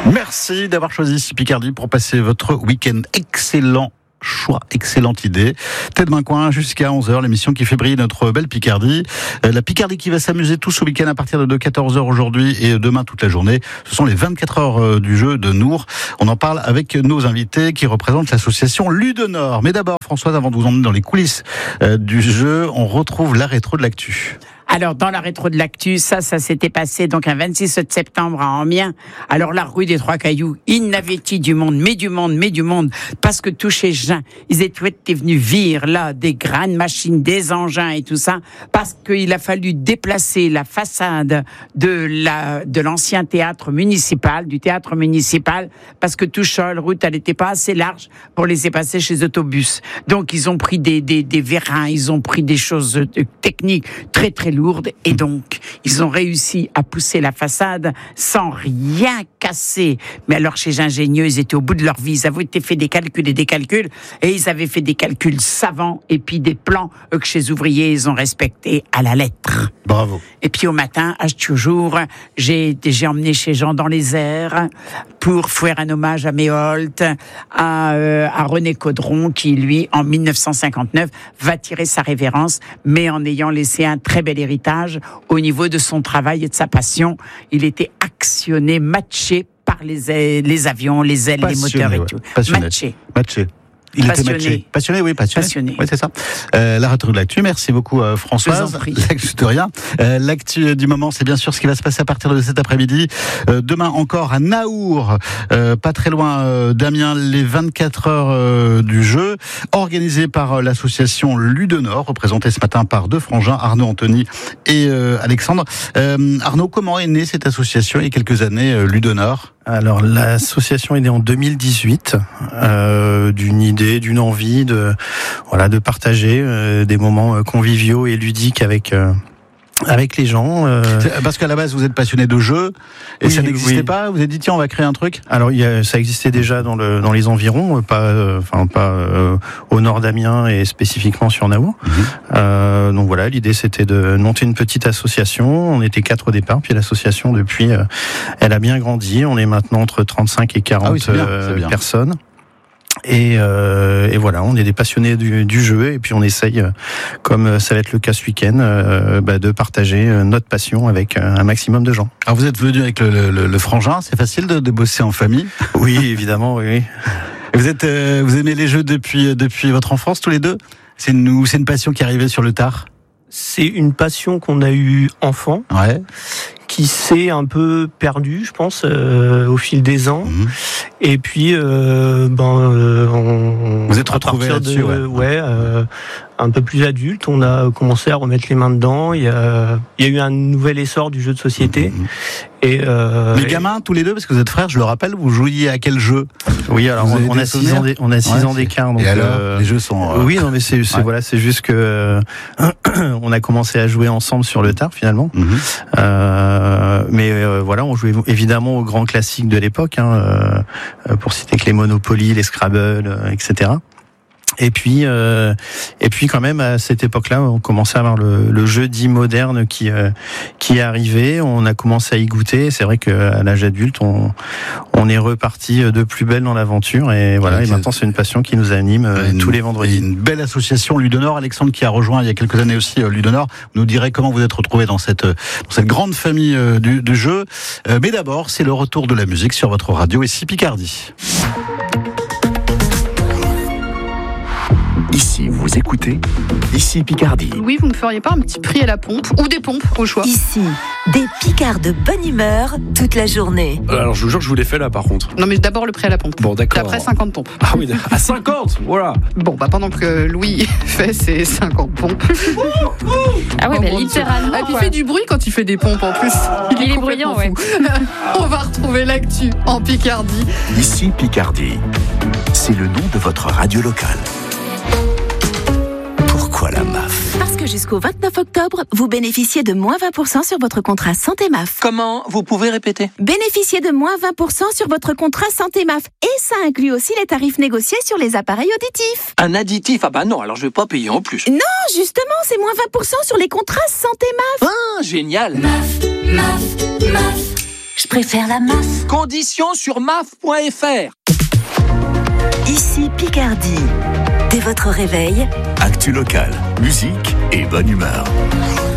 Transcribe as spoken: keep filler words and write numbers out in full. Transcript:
Merci d'avoir choisi ici Picardie pour passer votre week-end. Excellent choix, excellente idée. Tête main coin jusqu'à onze heures, l'émission qui fait briller notre belle Picardie. La Picardie qui va s'amuser tout ce week-end à partir de quatorze heures aujourd'hui et demain toute la journée. Ce sont les vingt-quatre heures du jeu de Nour. On en parle avec nos invités qui représentent l'association Ludenor. Mais d'abord, Françoise, avant de vous emmener dans les coulisses du jeu, on retrouve la rétro de l'actu. Alors, dans la rétro de l'actu, ça, ça s'était passé donc un vingt-six septembre à Amiens. Alors, la rue des Trois Cailloux, il n'avait dit du monde, mais du monde, mais du monde, parce que tous ces gens, ils étaient venus vire, là, des grandes machines, des engins et tout ça, parce qu'il a fallu déplacer la façade de la, de l'ancien théâtre municipal, du théâtre municipal, parce que tout seul, route, elle n'était pas assez large pour laisser passer chez les autobus. Donc, ils ont pris des, des, des vérins, ils ont pris des choses techniques très, très lourdes. Et donc, ils ont réussi à pousser la façade sans rien casser. Mais alors, chez les ingénieux, ils étaient au bout de leur vie. Ils avaient fait des calculs et des calculs. Et ils avaient fait des calculs savants. Et puis des plans que chez les ouvriers, ils ont respectés à la lettre. Bravo. Et puis au matin, à toujours, j'ai, j'ai emmené chez Jean dans les airs pour faire un hommage à Méholt, à, euh, à René Caudron, qui, lui, en dix-neuf cent cinquante-neuf, va tirer sa révérence, mais en ayant laissé un très bel héritage au niveau de son travail et de sa passion. Il était actionné, matché par les, ailes, les avions, les ailes, passionné, les moteurs et ouais. tout. Passionné. Matché. Matché. Il passionné. était matché. Passionné, oui, passionné. Passionné. Oui, c'est ça. Euh, la rétro de l'actu. Merci beaucoup, euh, Françoise. Je vous en prie. L'actu de rien. Euh, l'actu du moment, c'est bien sûr ce qui va se passer à partir de cet après-midi. Euh, demain encore à Naour, euh, pas très loin euh, d'Amiens, les vingt-quatre heures euh, du jeu, organisé par euh, l'association Ludenor, représentée ce matin par deux frangins, Arnaud, Anthony et euh, Alexandre. Euh, Arnaud, comment est née cette association il y a quelques années, euh, Ludenor ? Alors, l'association est née en deux mille dix-huit, euh, d'une idée, d'une envie de, voilà, de partager euh, des moments conviviaux et ludiques avec euh, avec les gens. Euh... Parce qu'à la base, vous êtes passionné de jeux et oui, ça n'existait oui. pas. Vous avez dit tiens, on va créer un truc. Alors, il y a, ça existait déjà dans le dans les environs, pas, euh, enfin pas euh, au nord d'Amiens et spécifiquement sur Naour. Mmh. Euh, donc voilà, l'idée c'était de monter une petite association. On était quatre au départ, puis l'association depuis, euh, elle a bien grandi. On est maintenant entre trente-cinq et quarante ah oui, c'est bien, c'est bien. personnes. Et, euh, et voilà, on est des passionnés du, du jeu et puis on essaye, comme ça va être le cas ce week-end, euh, bah, de partager notre passion avec un maximum de gens. Alors vous êtes venu avec le, le, le frangin, c'est facile de, de bosser en famille ? Oui, évidemment, oui. oui. Vous êtes, euh, vous aimez les jeux depuis depuis votre enfance tous les deux ? C'est une, c'est une passion qui est arrivée sur le tard ? C'est une passion qu'on a eue enfant. Ouais. Qui s'est un peu perdu, je pense, euh, au fil des ans. Mmh. Et puis, euh, ben, euh, on, vous êtes retrouvés là-dessus, de, ouais. ouais euh, un peu plus adulte, on a commencé à remettre les mains dedans. Il y a, il y a eu un nouvel essor du jeu de société. Mmh. Et euh, les gamins, tous les deux, parce que vous êtes frères, je le rappelle, vous jouiez à quel jeu ? Oui, alors on, on, a six ans on a six ouais, ans d'écart. Et alors, euh, les jeux sont. Euh, oui, non, mais c'est, c'est ouais. voilà, c'est juste que euh, on a commencé à jouer ensemble sur le tard finalement. Mmh. Euh, mais euh, voilà, on jouait évidemment aux grands classiques de l'époque, hein, euh, pour citer que les Monopoly, les Scrabble, euh, et cetera. Et puis, euh, et puis quand même à cette époque-là, on commençait à avoir le, le jeu dit moderne qui euh, qui est arrivé. On a commencé à y goûter. C'est vrai qu'à l'âge adulte, on on est reparti de plus belle dans l'aventure. Et voilà. Ouais, et maintenant, c'est une passion qui nous anime une, tous les vendredis. Une belle association Ludenor. Alexandre qui a rejoint il y a quelques années aussi Ludenor. Vous nous direz comment vous êtes retrouvés dans cette dans cette grande famille du, du jeu. Mais d'abord, c'est le retour de la musique sur votre radio ici Picardie. Ici, vous écoutez, ici Picardie. Oui, vous ne feriez pas un petit prix à la pompe ou des pompes au choix ? Ici, des Picards de bonne humeur toute la journée. Alors, je vous jure que je vous l'ai fait là, par contre. Non, mais d'abord le prix à la pompe. Bon, d'accord. Après cinquante pompes. Ah oui, à cinquante, voilà. Bon, bah pendant que Louis fait ses cinquante pompes. Ah ouais, oh, bah, littéralement. Et puis il fait du bruit quand il fait des pompes en plus. Il, il est, est bruyant, ouais. On va retrouver l'actu en Picardie. Ici Picardie, c'est le nom de votre radio locale. Pourquoi la M A F ? Parce que jusqu'au vingt-neuf octobre, vous bénéficiez de moins vingt pour cent sur votre contrat Santé M A F. Comment ? Vous pouvez répéter ? Bénéficiez de moins vingt pour cent sur votre contrat Santé M A F. Et ça inclut aussi les tarifs négociés sur les appareils auditifs. Un additif ? Ah bah non, alors je vais pas payer en plus. Non, justement, c'est moins vingt pour cent sur les contrats Santé M A F. Ah, génial ! M A F, M A F, M A F. Je préfère la M A F. Conditions sur M A F point F R. Ici Picardie. Dès votre réveil, Actu locale, musique et bonne humeur.